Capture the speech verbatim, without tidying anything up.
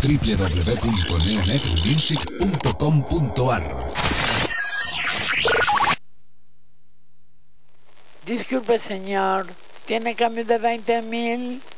doble u doble u doble u punto neonet music punto com punto a r. Disculpe, señor, ¿tiene cambio de veinte mil?